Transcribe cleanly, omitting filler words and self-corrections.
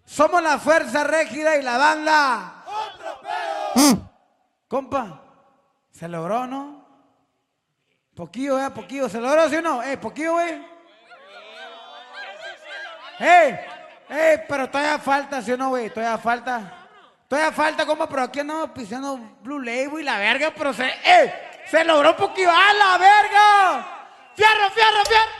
Somos la Fuerza Régida y la banda. ¡Otro pedo! Compa, ¿se logró, no? Poquillo, poquillo. ¿Se logró, sí o no? Poquillo, güey. Pero todavía falta, ¿sí o no, güey? Todavía falta, compa, pero aquí andamos pisando Blue Label y la verga, pero se logró poquillo. ¡A la verga! ¡Fierro, fierro, fierro!